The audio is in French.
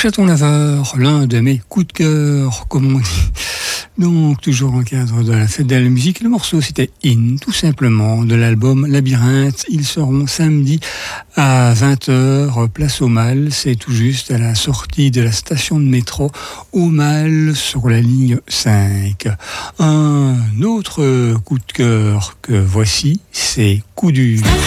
Chaton laveur, l'un de mes coups de cœur, comme on dit. Donc, toujours en cadre de la fête de la musique, le morceau c'était In, tout simplement, de l'album Labyrinthe. Ils seront samedi à 20h, place au Mall, c'est tout juste à la sortie de la station de métro au Mall sur la ligne 5. Un autre coup de cœur que voici, c'est Coup dur.